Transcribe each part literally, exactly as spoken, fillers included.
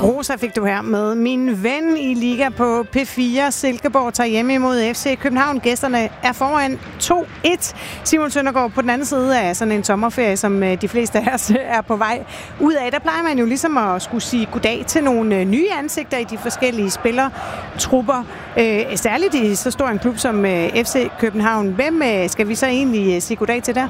Rosa fik du her med Min Ven i Liga på P fire. Silkeborg tager hjemme imod F C København. Gæsterne er foran to et. Simon Søndergaard på den anden side af sådan en sommerferie, som de fleste af os er på vej ud af. Der plejer man jo ligesom at skulle sige goddag til nogle nye ansigter i de forskellige spillertrupper. Øh, særligt i så stor en klub som F C København. Hvem skal vi så egentlig sige goddag til der?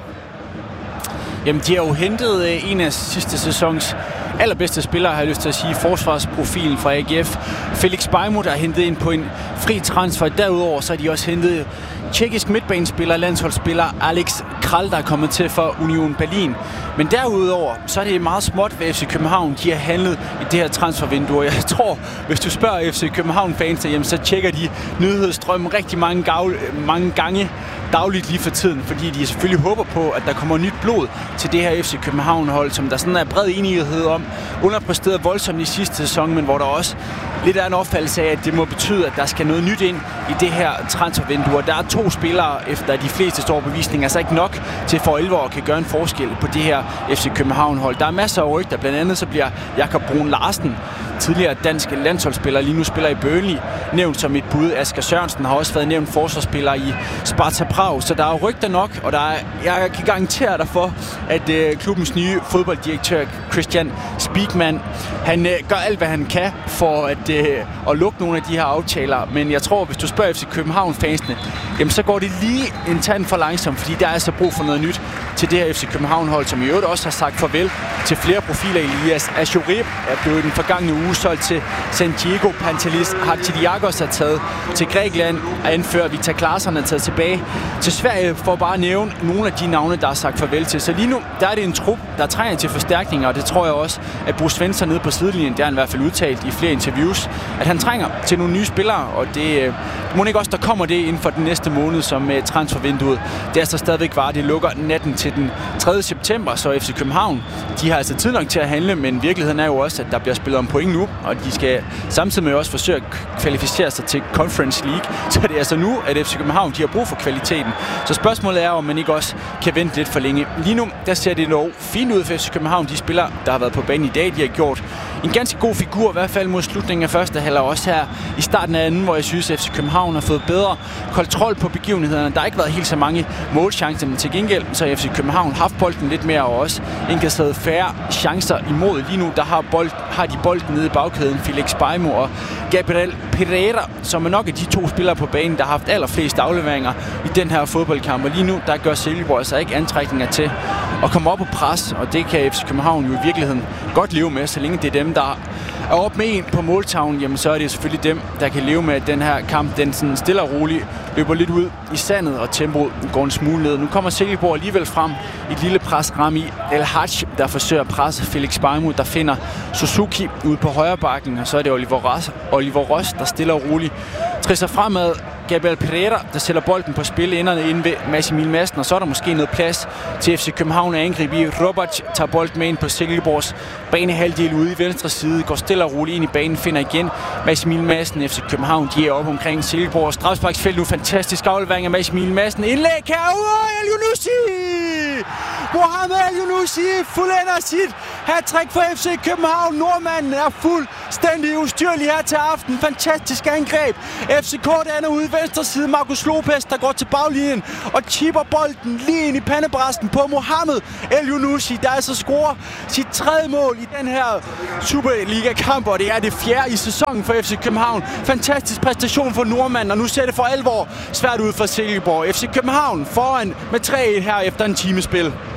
Jamen, de har jo hentet en af sidste sæsons allerbedste spillere, har jeg lyst til at sige, forsvarsprofilen fra A G F. Felix Beimo, der har hentet ind på en fri transfer. Derudover så har de også hentet tjekkisk midtbanespiller, landsholdsspiller Alex Kral, der er kommet til for Union Berlin. Men derudover, så er det meget småt ved F C København. De har handlet i det her transfervindue. Jeg tror, hvis du spørger F C København-fans derhjemme, så tjekker de nyhedsstrømmen rigtig mange, gavl, mange gange dagligt lige for tiden, fordi de selvfølgelig håber på, at der kommer nyt blod til det her F C København-hold, som der sådan er bred enighed om, underpræsterede voldsomt i sidste sæson, men hvor der også lidt er en opfattelse af, at det må betyde, at der skal noget nyt ind i det her transfervindue. Og der er to spillere, efter de fleste store bevisninger, altså ikke nok til for alvor kan gøre en forskel på det her F C København-hold. Der er masser af rygter, blandt andet så bliver Jakob Brun Larsen, tidligere dansk landsholdsspiller, lige nu spiller i Burnley, nævnt som et bud. Asger Sørensen har også været nævnt forsvarsspiller i Sparta Prag, så der er rygter nok, og der er, jeg kan garantere dig for, at øh, klubbens nye fodbolddirektør Christian Spiegmann, han øh, gør alt, hvad han kan for at, øh, at lukke nogle af de her aftaler, men jeg tror, hvis du spørger F C København-fansene, jamen så går det lige en tand for langsomt, fordi der er altså brug for noget nyt til det her F C København-hold, som i øvrigt også har sagt farvel til flere profiler. Elias Achourib er blevet den forgangne uge solgt til San Diego. Pantelis Hatzidakos er taget til Grækenland, og anfører Victor Claesson er taget tilbage til Sverige, for bare at nævne nogle af de navne, der er sagt farvel til. Så lige nu, der er det en trup, der trænger til forstærkninger, og det tror jeg også, at Bruce Svensson nede på sidelinjen, det har han i hvert fald udtalt i flere interviews, at han trænger til nogle nye spillere, og det må ikke også, der kommer det inden for den næste måned, som transfervinduet. Det er så stadigvæk var, det lukker natten til den tredje september, så F C København, de har altså tid nok til at handle, men virkeligheden er jo også, at der bliver spillet om point nu, og de skal samtidig med også forsøge at kvalificere sig til Conference League, så det er altså nu, at F C København, de har brug for kvaliteten. Så spørgsmålet er, om man ikke også kan vente lidt for længe. Lige nu, der ser det dog fint ud for F C København. De spillere, der har været på banen i dag, de har gjort en ganske god figur, i hvert fald mod slutningen af første halvleg, også her i starten af anden, hvor jeg synes, at F C København har fået bedre kontrol på begivenhederne. Der har ikke været helt så mange målchancer, men til gengæld så har F C København haft bolden lidt mere, og også indkasseret færre chancer imod. Lige nu, der har, bold, har de bolden nede i bagkæden, Felix Beimo og Gabriel Pereira, som er nok af de to spillere på banen, der har haft allerflest afleveringer i den her fodboldkamp. Og lige nu, der gør Silkeborg altså ikke antrækninger til at komme op på pres, og det kan F C København jo i virkeligheden godt leve med, så længe det er dem, der er op med en på måltavlen, jamen så er det selvfølgelig dem, der kan leve med, at den her kamp, den sådan stille og roligt løber lidt ud i sandet, og tempoet går en smule ned. Nu kommer Silkeborg alligevel frem i et lille pres. Rami El Hadj, der forsøger at presse Felix Beimo, der finder Suzuki ude på højre bakken, og så er det Oliver Ross, Oliver Ross der stille og roligt trisser fremad. Gabriel Pereira, der sætter bolden på spil inderne inde ved Mads Emil Madsen, og så er der måske noget plads til F C København at angribe i. Robert tager bolden med ind på Silkeborgs banehalvdel ude i venstre side, går stille og roligt ind i banen, finder igen Mads Emil Madsen. F C København, de er oppe omkring Silkeborgs strafsparksfelt nu. Fantastisk aflevering af Mads Emil Madsen. Indlæg her, uh, El Younousi! Mohamed El Younousi fuldender sit hat-trick for F C København. Nordmanden er fuldstændig ustyrlig her til aften. Fantastisk angreb. F C K der ude i venstre side. Marcus Lopez, der går til baglinjen og chipper bolden lige ind i pandebræsten på Mohamed El Younousi, der altså scorer sit tredje mål i den her Superliga-kamp, og det er det fjerde i sæsonen for F C København. Fantastisk præstation for nordmanden, og nu ser det for alvor svært ud for Silkeborg. F C København foran med tre et her efter en timespil.